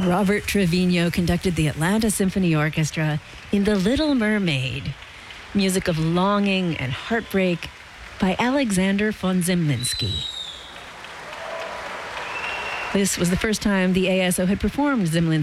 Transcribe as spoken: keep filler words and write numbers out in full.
Robert Trevino conducted the Atlanta Symphony Orchestra in The Little Mermaid, music of longing and heartbreak by Alexander von Zemlinsky. This was the first time the A S O had performed Zemlinsky